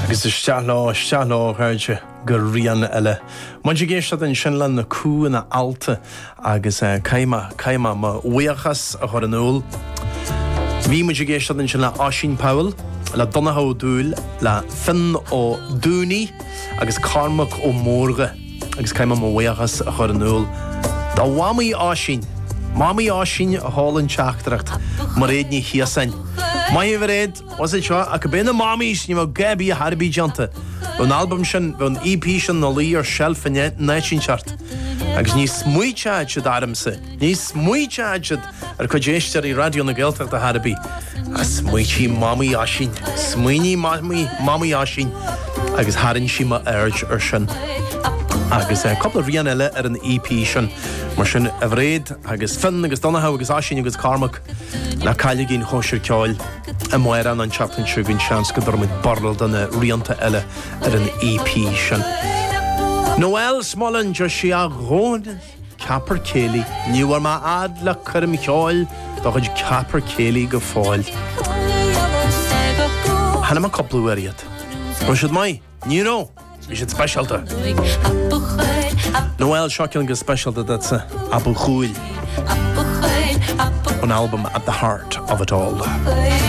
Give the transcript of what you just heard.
Agus is stealó háirte gur rian eile. Muid géiste an sinlan na cú na alta agus caiime má uachas a chur an úl. Bhí muid géiste an sin le Oisín Powell, le Donahoe Dúil, le Finn ó Dúní agus Cormac ó Mórga agus caiime má uachas a chur an úl. Dá bhamaí Oisín, Mámaí Oisín a hálann teachtareacht mar réad ní chiasain. Mai réad was it seo a go bena mámís ní bh gabbí a Harbí Janta. Bhn album sin bhn EP sin nó líí ar shelf in 19 agus ní smuoiteid siad aramsa. Ní smuoiteid ar chudéistear í radio na Gaeltacht a Harbí. A smuoití Mámaí Oisín, smuoiní Mámaí Oisín agus harann sí má aird ar sin. Agus coppla rian eile ar an EP sin mar sin a bhréad agus Finn agus Donahoe agus Oisín agus Cormac le caiile ginn chóisiir ceáil a muir an chaptain siúgann seans go dormid barral dana rianta eile ar an EP sin. Noel Smolin jo si a gón capar céili níor má ad le chuirm ceáil dochid capar céili go fáil. Hanna má coppla uiriad. Mar siad mai, ní nó, bhí siad specialta. Noel Shocking go specialta datsa Abu Chuil. An album at the heart of it all.